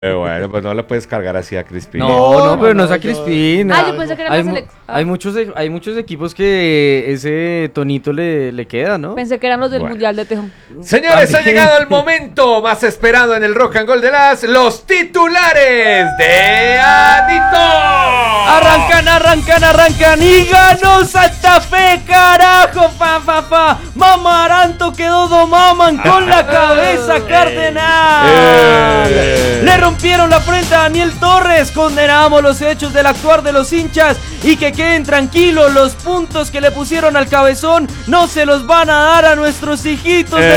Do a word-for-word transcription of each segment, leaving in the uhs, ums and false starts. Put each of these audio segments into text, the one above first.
Eh, bueno, pues no le puedes cargar así a Crispín. No, No, no, pero no no, es a yo- Crispín. Ah, yo pensé que era hay, la mu- selec- ah. hay muchos e- hay muchos equipos que ese tonito le, le queda, ¿no? Pensé que eran los del Bueno. Mundial de Tejón. Señores, ha También. llegado el momento más esperado en el Rock and Roll de las los titulares de Anito. Arrancan, arrancan, arrancan y ganó Santa Fe, carajo, fa, fa, fa. Mamaranto quedó domaman con la cabeza cardenal. Eh. Le rompieron la frente a Daniel Torres. Condenamos los hechos del actuar de los hinchas y que queden tranquilos, los puntos que le pusieron al cabezón no se los van a dar a nuestros hijitos de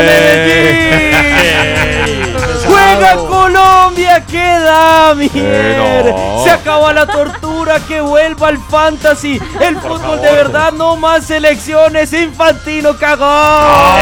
Medellín. Juega Colombia, queda mier. Eh, no. Se acaba la tortura, que vuelva al fantasy. El fútbol de verdad, no más selecciones. Infantino cagó.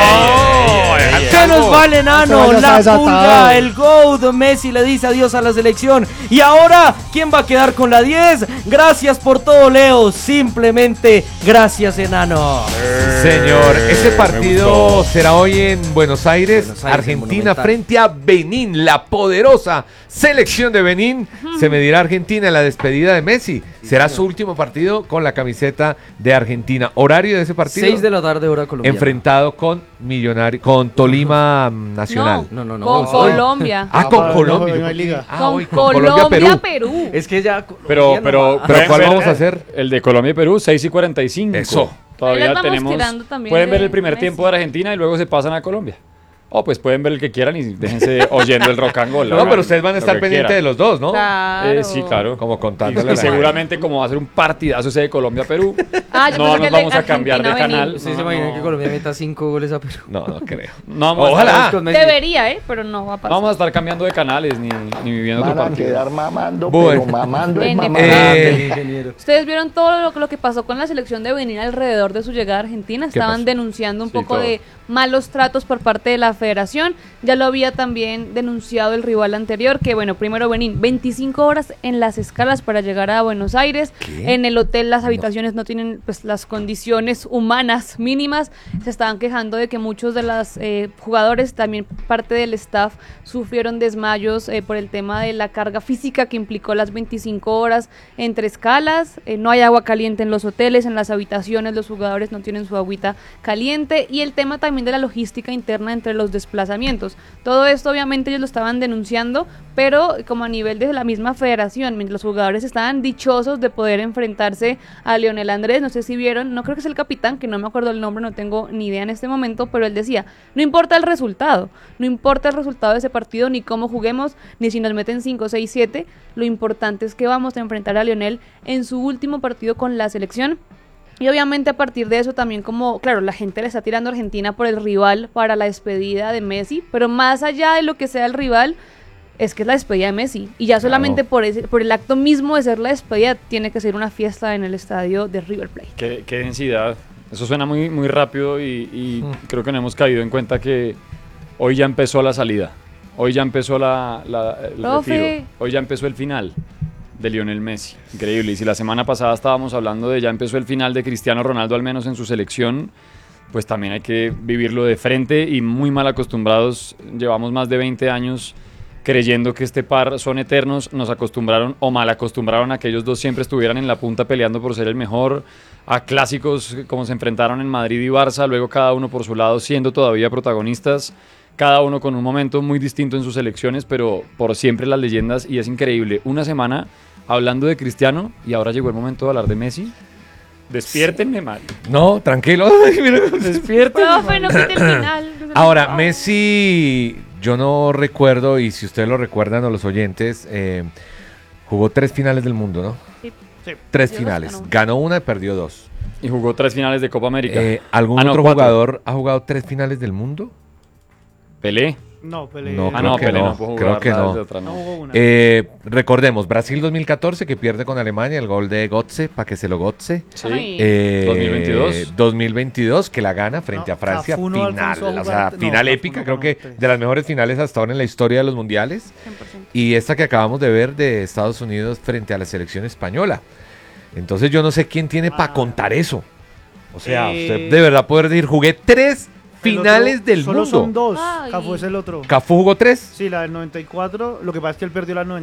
¿Qué nos vale, enano? Te vayas a La desatar. pulga, el GOAT. Messi le dice adiós a la selección. Y ahora, ¿quién va a quedar con la diez? Gracias por todo, Leo. Simplemente gracias, enano. Señor, ese partido será hoy en Buenos Aires, Buenos Aires, Argentina Monumental. frente a Benín, la poderosa selección de Benín. Se medirá Argentina en la despedida de Messi. Será su último partido con la camiseta de Argentina. Horario de ese partido. seis de la tarde, hora colombiana. Enfrentado con Millonario, con Tolima mm, Nacional. No, no, no. Con hoy. Colombia. Ah, Ah, con pero Colombia. hoy no hay liga. Ah, Con hoy con Colombia, Colombia, Perú. Perú. Es que ya. Pero, Colombia pero, nomás. Pero pueden ¿cuál ver vamos a hacer? El de Colombia y Perú, seis y cuarenta y cinco. Eso. Ahí Todavía les vamos tenemos. tirando también Pueden ver de el primer Messi. tiempo de Argentina y luego se pasan a Colombia. O pues pueden ver el que quieran y déjense oyendo el rock and roll. No, pero ustedes van a estar pendientes de los dos, ¿no? Claro. Eh, sí, claro. Como Y, contándole y a la seguramente como va a ser un partidazo ese de Colombia-Perú, Ah, yo no pensé nos que vamos de a cambiar de Argentina canal. venir. ¿Ustedes No, se imaginan no. que Colombia meta cinco goles a Perú? No, no creo. No vamos, Ojalá. A estar, Con Messi. Debería, ¿eh? Pero no va a no pasar. vamos a estar cambiando de canales ni, ni viviendo otro Van a partido. quedar mamando, Bueno. pero mamando es Ven, ven. mamando. Eh, ingeniero. Ustedes vieron todo lo, lo que pasó con la selección de Benín alrededor de su llegada a Argentina. ¿Qué Estaban pasó? denunciando un Sí, poco todo. de malos tratos por parte de la federación. Ya lo había también denunciado el rival anterior, que bueno, primero Benín, veinticinco horas en las escalas para llegar a Buenos Aires. ¿Qué? En el hotel las habitaciones no, tienen pues las condiciones humanas mínimas. Se estaban quejando de que muchos de los eh, jugadores, también parte del staff, sufrieron desmayos eh, por el tema de la carga física que implicó las veinticinco horas entre escalas. Eh, no hay agua caliente en los hoteles, en las habitaciones los jugadores no tienen su agüita caliente, y el tema también de la logística interna entre los desplazamientos. Todo esto obviamente ellos lo estaban denunciando, pero como a nivel de la misma federación, mientras los jugadores estaban dichosos de poder enfrentarse a Lionel Andrés. No sé si vieron, no creo que es el capitán, que no me acuerdo el nombre, no tengo ni idea en este momento, pero él decía, no importa el resultado, no importa el resultado de ese partido, ni cómo juguemos, ni si nos meten cinco, seis, siete, lo importante es que vamos a enfrentar a Lionel en su último partido con la selección. Y obviamente a partir de eso también, como, claro, la gente le está tirando a Argentina por el rival para la despedida de Messi, pero más allá de lo que sea el rival, es que es la despedida de Messi. Y ya solamente Claro. por, ese, por el acto mismo de ser la despedida, tiene que ser una fiesta en el estadio de River Plate. Qué, qué densidad. Eso suena muy, muy rápido y, y creo que no hemos caído en cuenta que hoy ya empezó la salida. Hoy ya empezó la, la- el Profe. retiro. Hoy ya empezó el final de Lionel Messi. Increíble. Y si la semana pasada estábamos hablando de ya empezó el final de Cristiano Ronaldo, al menos en su selección, pues también hay que vivirlo de frente y muy mal acostumbrados. Llevamos más de veinte años creyendo que este par son eternos. Nos acostumbraron o mal acostumbraron a que ellos dos siempre estuvieran en la punta peleando por ser el mejor, a clásicos como se enfrentaron en Madrid y Barça, luego cada uno por su lado siendo todavía protagonistas, cada uno con un momento muy distinto en sus selecciones, pero por siempre las leyendas. Y es increíble, una semana hablando de Cristiano y ahora llegó el momento de hablar de Messi. Despiértenme, mal. No, tranquilo. Ay, mira. Despiértenme. Profe, no quite el final. Ahora, Messi, yo no recuerdo, y si ustedes lo recuerdan o los oyentes, eh, jugó tres finales del mundo, ¿no? Sí. Tres Dios finales. los ganó. Ganó una y perdió dos. Y jugó tres finales de Copa América. Eh, ¿Algún Ah, no, otro cuatro. jugador ha jugado tres finales del mundo? Pelé. No, Pelé. No, Ah, creo no, que Pelé no, no, pudo creo jugar que nada no. de otra, No no. jugó una. Eh, recordemos, Brasil dos mil catorce, que pierde con Alemania, el gol de Götze, para que se lo Götze. Sí. Ay. Eh, dos mil veintidós. dos mil veintidós, que la gana frente No, a Francia, Cafú no final, alcanzó a o jugar sea, ante- no, final Cafú épica, no creo ganó que tres. de las mejores finales hasta ahora en la historia de los mundiales. cien por ciento. Y esta que acabamos de ver de Estados Unidos frente a la selección española. Entonces yo no sé quién tiene para Ah. contar eso. O sea, Eh. usted de verdad poder decir, jugué tres finales otro, del solo mundo. son dos. Ay. Cafú es el otro. Cafú jugó tres. Sí, la del noventa y cuatro. Lo que pasa es que él perdió la noventa.